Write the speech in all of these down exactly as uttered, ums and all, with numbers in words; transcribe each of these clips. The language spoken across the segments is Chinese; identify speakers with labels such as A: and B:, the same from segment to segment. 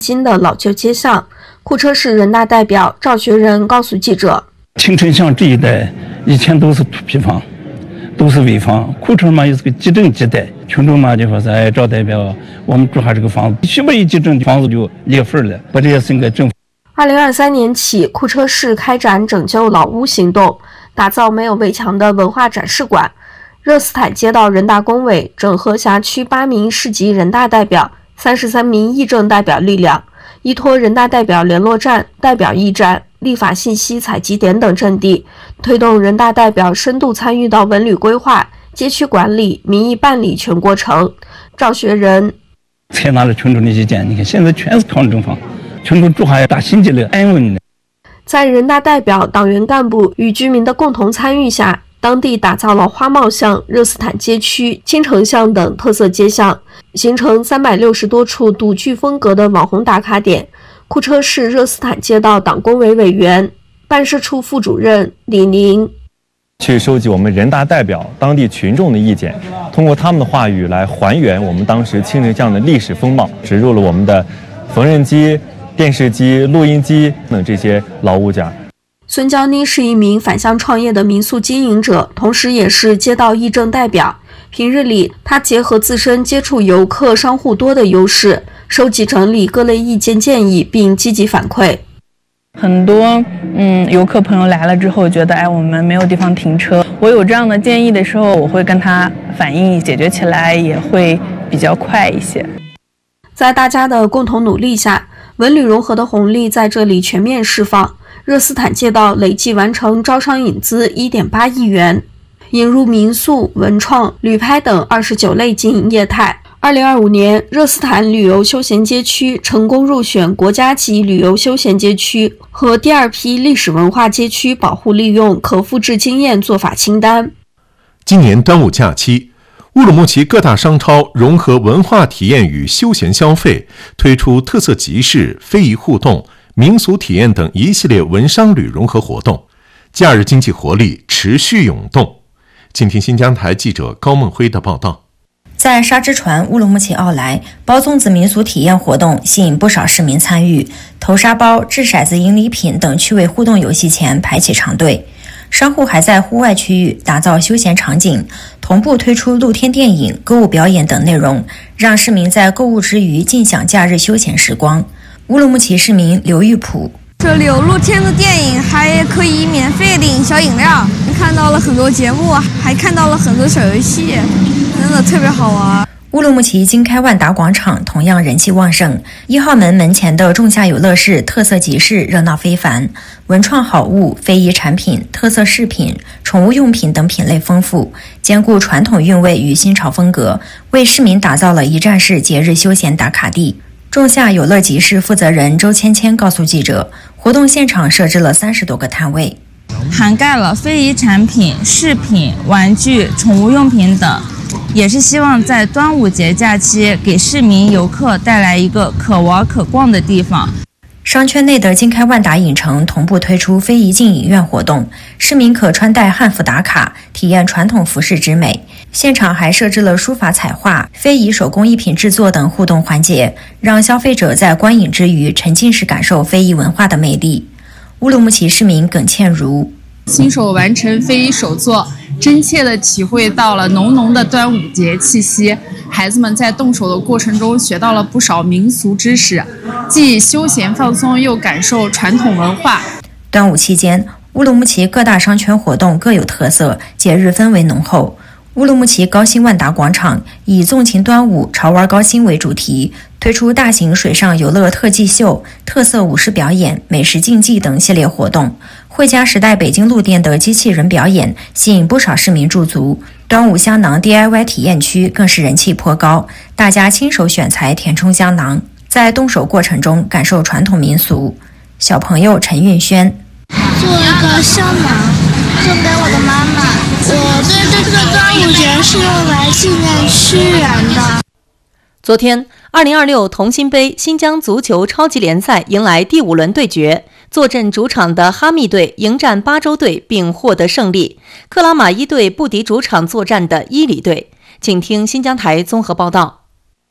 A: 新的老旧街巷。库车市人大代表赵学仁告诉记者，
B: 青城巷这一带以前都是土坯房，都是危房，库车嘛又是个集镇地带，群众嘛就说是哎，赵代表，我们住下这个房子，必须把一集镇房子就裂缝了，把这些是应该政府。
A: 二零二三年起，库车市开展拯救老屋行动，打造没有围墙的文化展示馆。热斯坦街道人大工委整合辖区八名市级人大代表、三十三名议政代表力量，依托人大代表联络站、代表驿站、立法信息采集点等阵地，推动人大代表深度参与到文旅规划、街区管理、民意办理全过程。赵学仁
B: 采纳了群众的意见，你看现在全是抗震房，群众住下打心结了安稳的。
A: 在人大代表、党员干部与居民的共同参与下，当地打造了花帽巷、热斯坦街区、青城巷等特色街巷，形成三百六十多处独具风格的网红打卡点。库车市热斯坦街道党工委委员、办事处副主任李宁
C: 去收集我们人大代表、当地群众的意见，通过他们的话语来还原我们当时青城巷的历史风貌，植入了我们的缝纫机、电视机、录音机等这些老物件。
A: 孙娇妮是一名返乡创业的民宿经营者，同时也是街道议政代表。平日里，她结合自身接触游客、商户多的优势，收集整理各类意见建议，并积极反馈。
D: 很多嗯游客朋友来了之后，觉得哎我们没有地方停车，我有这样的建议的时候，我会跟他反映，解决起来也会比较快一些。
A: 在大家的共同努力下，文旅融合的红利在这里全面释放。热斯坦街道累计完成招商引资 一点八亿元，引入民宿、文创、旅拍等二十九类经营业态。二零二五年，热斯坦旅游休闲街区成功入选国家级旅游休闲街区和第二批历史文化街区保护利用可复制经验做法清单。
E: 今年端午假期，乌鲁木齐各大商超融合文化体验与休闲消费，推出特色集市、非遗互动、民俗体验等一系列文商旅融合活动，假日经济活力持续涌动。请听新疆台记者高梦辉的报道。
F: 在沙之船乌鲁木齐奥莱，包粽子民俗体验活动吸引不少市民参与，投沙包、掷骰子赢礼品等趣味互动游戏前排起长队。商户还在户外区域打造休闲场景，同步推出露天电影、歌舞表演等内容，让市民在购物之余尽享假日休闲时光。乌鲁木齐市民刘玉普，
G: 这里有露天的电影，还可以免费领小饮料，看到了很多节目，还看到了很多小游戏，真的特别好玩。
F: 乌鲁木齐经开万达广场同样人气旺盛，一号门门前的仲夏有乐市特色集市热闹非凡，文创好物、非遗产品、特色饰品、宠物用品等品类丰富，兼顾传统韵味与新潮风格，为市民打造了一站式节日休闲打卡地。仲夏有乐集市负责人周芊芊告诉记者，活动现场设置了三十多个摊位，
H: 涵盖了非遗产品、饰品、玩具、宠物用品等，也是希望在端午节假期给市民游客带来一个可玩可逛的地方。
F: 商圈内的金开万达影城同步推出非遗进影院活动，市民可穿戴汉服打卡，体验传统服饰之美。现场还设置了书法彩画、非遗手工艺品制作等互动环节，让消费者在观影之余沉浸式感受非遗文化的魅力。乌鲁木齐市民耿倩如，
I: 亲手完成非遗手作，真切地体会到了浓浓的端午节气息。孩子们在动手的过程中学到了不少民俗知识，既休闲放松又感受传统文化。
F: 端午期间，乌鲁木齐各大商圈活动各有特色，节日氛围浓厚。乌鲁木齐高新万达广场以纵情端午、潮玩高新为主题，推出大型水上游乐特技秀、特色舞狮表演、美食竞技等系列活动。汇佳时代北京路店的机器人表演吸引不少市民驻足，端午香囊 D I Y 体验区更是人气颇高，大家亲手选材填充香囊，在动手过程中感受传统民俗。小朋友陈运轩，
J: 做一个香囊送给我的妈妈，我对这个端午节是用来纪念屈原的。
K: 昨天二零二六同心杯新疆足球超级联赛迎来第五轮对决，坐镇主场的哈密队迎战巴州队并获得胜利，克拉玛依队不敌主场作战的伊犁队。请听新疆台综合报道。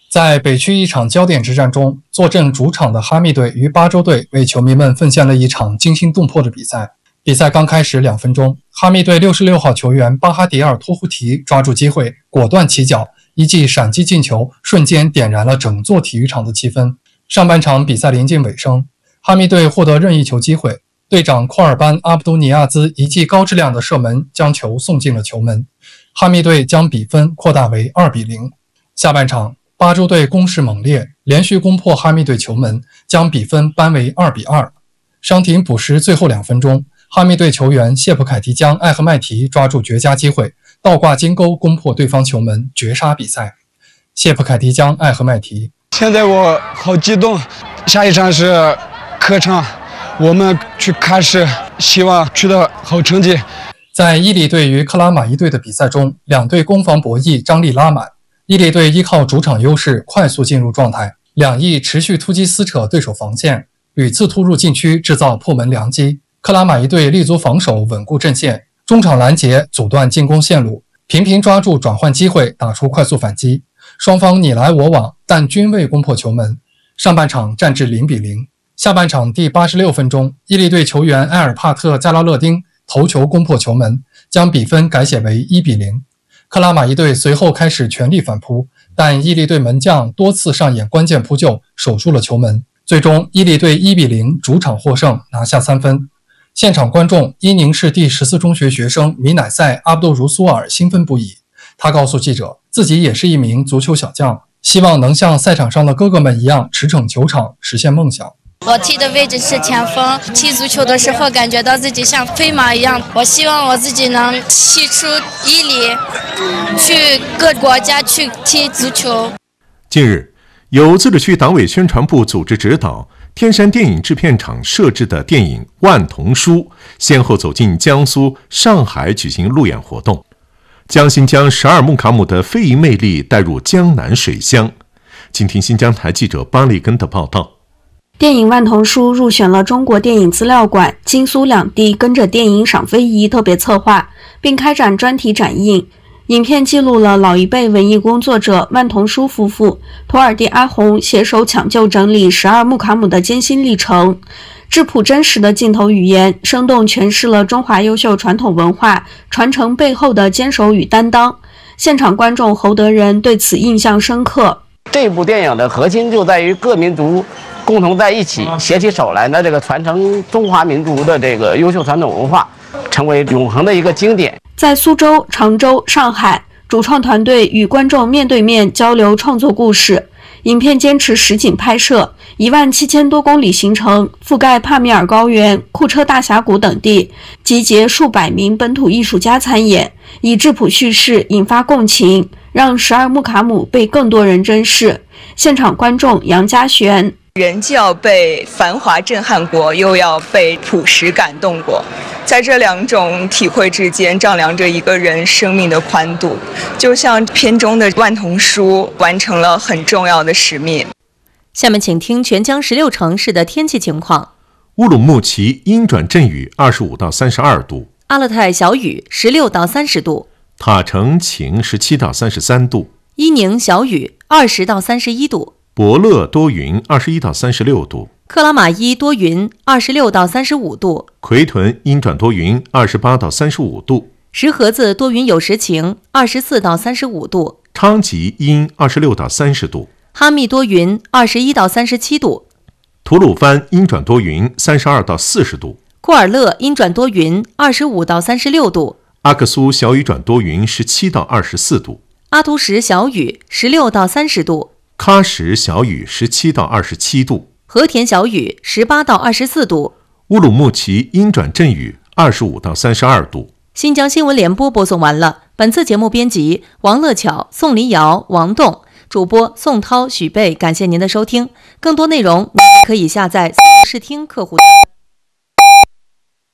L: 在北区一场焦点之战中，坐镇主场的哈密队与巴州队为球迷们奉献了一场惊心动魄的比赛。比赛刚开始两分钟，哈密队六十六号球员巴哈迪尔·托胡提抓住机会，果断起脚，一记闪击进球，瞬间点燃了整座体育场的气氛。上半场比赛临近尾声，哈密队获得任意球机会，队长库尔班·阿卜杜尼亚兹一记高质量的射门将球送进了球门，哈密队将比分扩大为二比零。下半场，巴州队攻势猛烈，连续攻破哈密队球门，将比分扳为二比二。伤停补时最后两分钟，哈密队球员谢普凯提江·艾赫迈提抓住绝佳机会，倒挂金钩攻破对方球门，绝杀比赛。谢普凯提江·艾赫迈提：
M: 现在我好激动，下一场是客场，我们去喀什，希望取得好成绩。
L: 在伊犁队与克拉玛依队的比赛中，两队攻防博弈，张力拉满。伊犁队依靠主场优势快速进入状态，两翼持续突击撕扯对手防线，屡次突入禁区制造破门良机。克拉玛依队立足防守，稳固阵线，中场拦截阻断进攻线路，频频抓住转换机会打出快速反击。双方你来我往，但均未攻破球门。上半场战至零比零。下半场第八十六分钟，伊犁队球员埃尔帕特·加拉勒丁头球攻破球门，将比分改写为一比零。克拉玛依队随后开始全力反扑，但伊犁队门将多次上演关键扑救，守住了球门。最终，伊犁队一比零主场获胜，拿下三分。现场观众伊宁市第十四中学学生米乃塞·阿卜杜如苏尔兴奋不已。他告诉记者，自己也是一名足球小将，希望能像赛场上的哥哥们一样驰骋球场，实现梦想。
N: 我踢的位置是前锋，踢足球的时候感觉到自己像飞马一样。我希望我自己能踢出伊犁，去各国家去踢足球。
E: 近日，由自治区党委宣传部组织指导，天山电影制片厂摄制的电影《万童书》先后走进江苏、上海举行路演活动，将新疆十二木卡姆的非遗魅力带入江南水乡。请听新疆台记者巴里根的报道。
A: 电影《万童书》入选了中国电影资料馆、京苏两地跟着电影赏非遗特别策划，并开展专题展映。影片记录了老一辈文艺工作者万童书夫妇、土耳其阿红携手抢救整理十二木卡姆的艰辛历程，质朴真实的镜头语言，生动诠释了中华优秀传统文化传承背后的坚守与担当。现场观众侯德仁对此印象深刻。
O: 这部电影的核心就在于各民族共同在一起携起手来呢，这个传承中华民族的这个优秀传统文化，成为永恒的一个经典。
A: 在苏州、常州、上海，主创团队与观众面对面交流创作故事。影片坚持实景拍摄，一万七千多公里行程，覆盖帕米尔高原、库车大峡谷等地，集结数百名本土艺术家参演，以质朴叙事引发共情，让十二木卡姆被更多人珍视。现场观众杨家璇：
P: 人既要被繁华震撼过，又要被朴实感动过，在这两种体会之间丈量着一个人生命的宽度，就像片中的万童书完成了很重要的使命。
K: 下面请听全疆十六城市的天气情况。
E: 乌鲁木齐阴转阵雨二十五到三十二度，
K: 阿勒泰小雨十六到三十度，
E: 塔城晴十七到三十三度，
K: 伊宁小雨二十到三十一度，
E: 博乐多云二十一到三十六度，
K: 克拉玛依多云二十六到三十五度，
E: 奎屯阴转多云二十八到三十五度，
K: 石河子多云有时晴二十四到三十五度，
E: 昌吉阴二十六到三十度，
K: 哈密多云二十一到三十七度，
E: 吐鲁番阴转多云三十二到四十度，
K: 库尔勒阴转多云二十五到三十六度，
E: 阿克苏小雨转多云十七到二十四度，
K: 阿图什小雨十六到三十度，
E: 喀什小雨十七到二十七度，
K: 和田小雨十八到二十四度，
E: 乌鲁木齐阴转阵雨二十五到三十二度。
K: 新疆新闻联播播送完了。本次节目编辑王乐巧、宋黎瑶、王栋，主播宋涛、许贝。感谢您的收听，更多内容您可以下载视听客户端。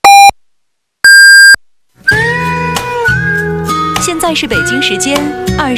Q: 现在是北京时间二。